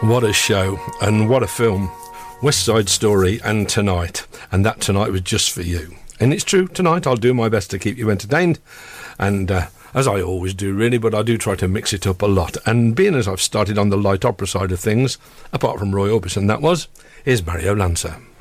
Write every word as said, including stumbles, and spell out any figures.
What a show, and what a film. West Side Story and Tonight, and that tonight was just for you. And it's true, tonight I'll do my best to keep you entertained, and uh, as I always do really, but I do try to mix it up a lot. And being as I've started on the light opera side of things, apart from Roy Orbison that was, here's Mario Lanza.